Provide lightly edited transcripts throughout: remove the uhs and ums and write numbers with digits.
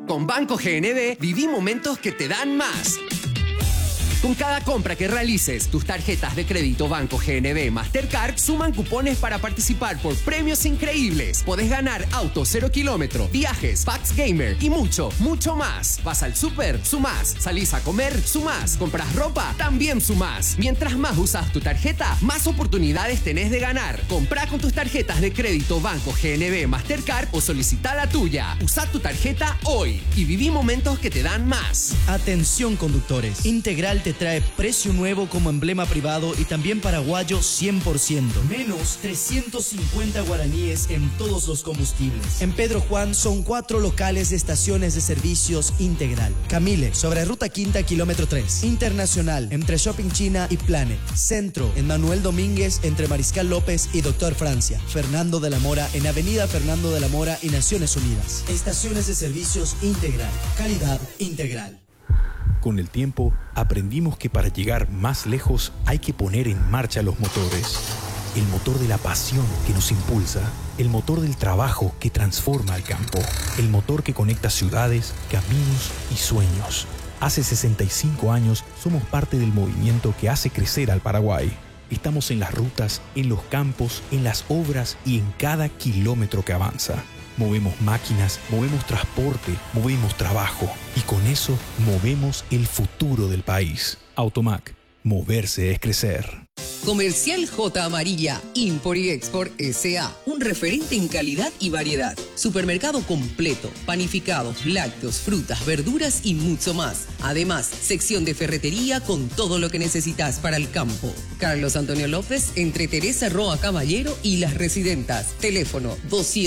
Con Banco GNB viví momentos que te dan más. Con cada compra que realices, tus tarjetas de crédito Banco GNB Mastercard suman cupones para participar por premios increíbles. Podés ganar auto 0 kilómetro, viajes, packs gamer y mucho, mucho más. Vas al súper, sumás. Salís a comer, sumás. Compras ropa, también sumás. Mientras más usas tu tarjeta, más oportunidades tenés de ganar. Comprá con tus tarjetas de crédito Banco GNB Mastercard o solicita la tuya. Usá tu tarjeta hoy y viví momentos que te dan más. Atención conductores, Integral te trae precio nuevo como emblema privado y también paraguayo 100%. Menos 350 guaraníes en todos los combustibles. En Pedro Juan son 4 locales de estaciones de servicios Integral. Camile, sobre Ruta Quinta, kilómetro 3. Internacional, entre Shopping China y Planet. Centro, en Manuel Domínguez, entre Mariscal López y Doctor Francia. Fernando de la Mora, en Avenida Fernando de la Mora y Naciones Unidas. Estaciones de servicios Integral. Calidad integral. Con el tiempo, aprendimos que para llegar más lejos hay que poner en marcha los motores. El motor de la pasión que nos impulsa, el motor del trabajo que transforma al campo, el motor que conecta ciudades, caminos y sueños. Hace 65 años somos parte del movimiento que hace crecer al Paraguay. Estamos en las rutas, en los campos, en las obras y en cada kilómetro que avanza. Movemos máquinas, movemos transporte, movemos trabajo y con eso movemos el futuro del país. Automac, moverse es crecer. Comercial J Amarilla, Import y Export S.A. Un referente en calidad y variedad. Supermercado completo, panificados, lácteos, frutas, verduras y mucho más. Además, sección de ferretería con todo lo que necesitas para el campo. Carlos Antonio López, entre Teresa Roa Caballero y Las Residentas. Teléfono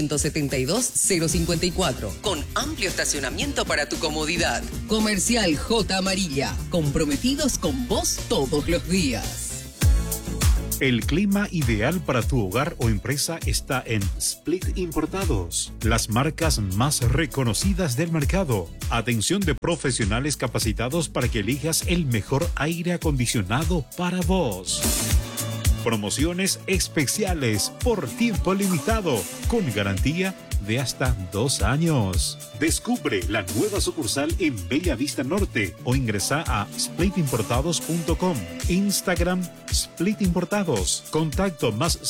272-054. Con amplio estacionamiento para tu comodidad. Comercial J Amarilla. Comprometidos con vos todos los días. El clima ideal para tu hogar o empresa está en Split Importados. Las marcas más reconocidas del mercado. Atención de profesionales capacitados para que elijas el mejor aire acondicionado para vos. Promociones especiales por tiempo limitado, con garantía de hasta 2 años. Descubre la nueva sucursal en Bella Vista Norte o ingresa a splitimportados.com. Instagram Split Importados. Contacto más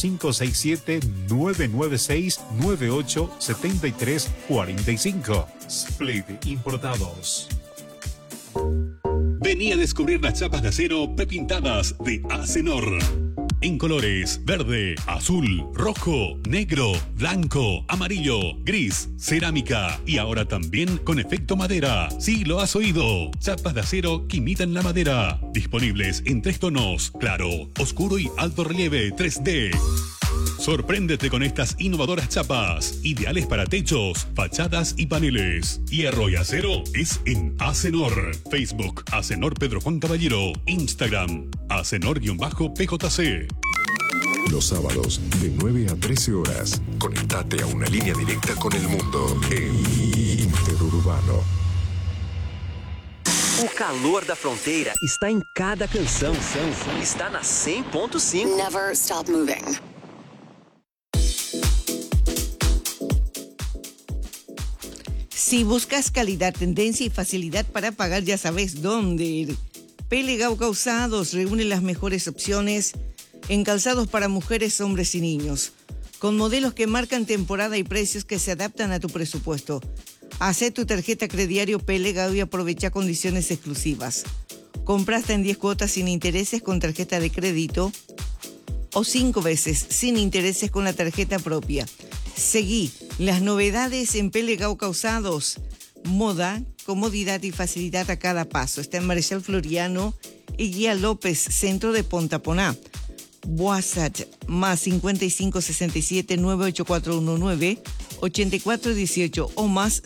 5567-996-987345. Split Importados. Vení a descubrir las chapas de acero prepintadas de Acenor. En colores verde, azul, rojo, negro, blanco, amarillo, gris, cerámica y ahora también con efecto madera. Sí, lo has oído. Chapas de acero que imitan la madera. Disponibles en 3 tonos: claro, oscuro y alto relieve 3D. Sorpréndete con estas innovadoras chapas, ideales para techos, fachadas y paneles. Hierro y acero es en Acenor. Facebook, Acenor Pedro Juan Caballero. Instagram, Acenor-PJC. Los sábados de 9 a 13 horas, conectate a una línea directa con el mundo en Interurbano. O calor da fronteira está em cada canção. Está na 100.5. Never stop moving. Si buscas calidad, tendencia y facilidad para pagar, ya sabes dónde ir. Pelegau Calzados reúne las mejores opciones en calzados para mujeres, hombres y niños, con modelos que marcan temporada y precios que se adaptan a tu presupuesto. Hacé tu tarjeta crediario Pelegau y aprovecha condiciones exclusivas. Compra hasta en 10 cuotas sin intereses con tarjeta de crédito o 5 veces sin intereses con la tarjeta propia. Seguí las novedades en Pelegau Calzados. Moda, comodidad y facilidad a cada paso. Está en Marechal Floriano y Guía López, centro de Pontaponá. WhatsApp más 5567-98419-8418 o más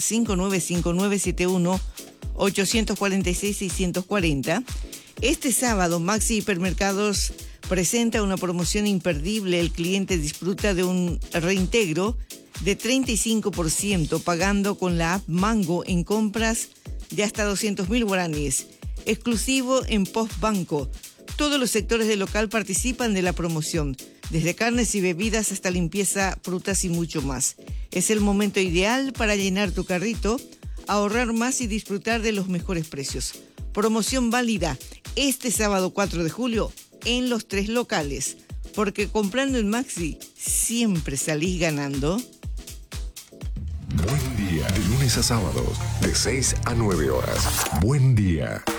595971-846-640. Este sábado, Maxi Hipermercados presenta una promoción imperdible. El cliente disfruta de un reintegro de 35% pagando con la app Mango en compras de hasta 200.000 guaraníes. Exclusivo en Postbanco. Todos los sectores del local participan de la promoción, desde carnes y bebidas hasta limpieza, frutas y mucho más. Es el momento ideal para llenar tu carrito. ahorrar más y disfrutar de los mejores precios. Promoción válida este sábado 4 de julio en los 3 locales, porque comprando en Maxi siempre salís ganando. Buen día, de lunes a sábados, de 6 a 9 horas. Buen día.